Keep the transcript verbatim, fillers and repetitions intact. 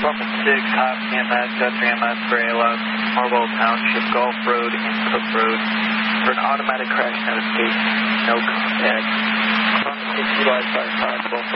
Level six, Hop C M S, three M S, Varela, Marlboro Township, Gulf Road, and Cook Road. For an automatic crash notification, no contact. From six, utilize five five,